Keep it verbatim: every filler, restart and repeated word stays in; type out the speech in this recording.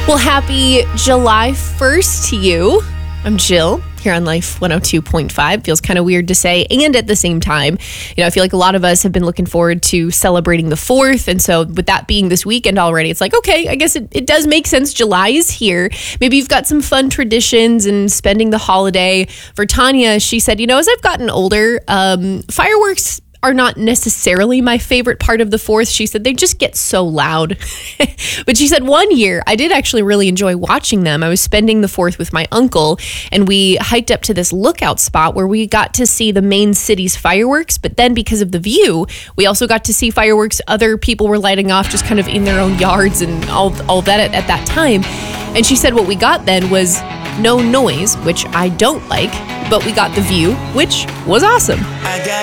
Well, happy July first to you. I'm Jill here on Life one oh two point five. Feels kind of weird to say. And at the same time, you know, I feel like a lot of us have been looking forward to celebrating the fourth. And so with that being this weekend already, it's like, okay, I guess it, it does make sense. July is here. Maybe you've got some fun traditions and spending the holiday. For Tanya, she said, you know, as I've gotten older, um, fireworks are not necessarily my favorite part of the fourth. She said they just get so loud. But she said one year I did actually really enjoy watching them. I was spending the fourth with my uncle, and we hiked up to this lookout spot where we got to see the main city's fireworks. But then because of the view, we also got to see fireworks other people were lighting off just kind of in their own yards and all, all that at, at that time. And she said what we got then was no noise, which I don't like, but we got the view, which was awesome.